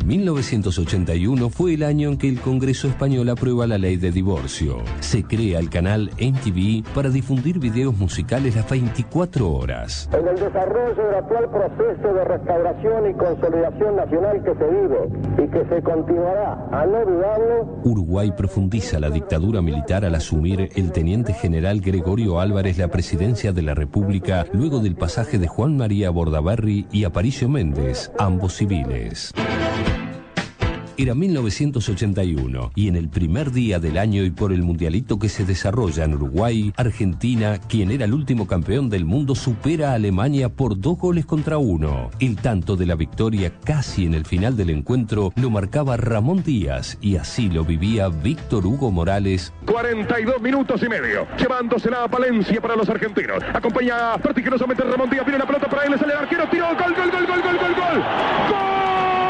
1981 fue el año en que el Congreso español aprueba la ley de divorcio. Se crea el canal MTV para difundir videos musicales las 24 horas. En el desarrollo del actual proceso de restauración y consolidación nacional que se vive y que se continuará, a no dudarlo, Uruguay profundiza la dictadura militar al asumir el teniente general Gregorio Álvarez la presidencia de la República luego del pasaje de Juan María Bordaberry y Aparicio Méndez, ambos civiles. Era 1981 y en el primer día del año y por el mundialito que se desarrolla en Uruguay, Argentina, quien era el último campeón del mundo, supera a Alemania por 2-1. El tanto de la victoria casi en el final del encuentro lo marcaba Ramón Díaz y así lo vivía Víctor Hugo Morales. 42 minutos y medio, llevándosela a Palencia para los argentinos. Acompaña vertiginosamente Ramón Díaz, viene la pelota para él, le sale el arquero, tiró, gol, gol, gol, gol, gol, gol, gol. ¡Gol!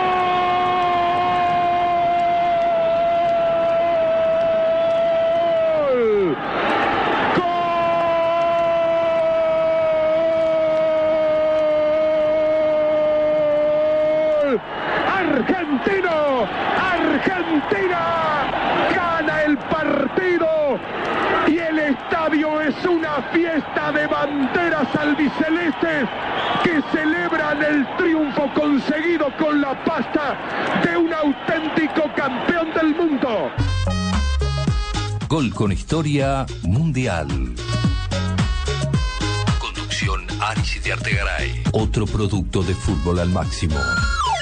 Argentino, Argentina gana el partido y el estadio es una fiesta de banderas albicelestes que celebran el triunfo conseguido con la pasta de un auténtico campeón del mundo. Gol con historia mundial. Conducción Aris de Artegaray. Otro producto de Fútbol al Máximo.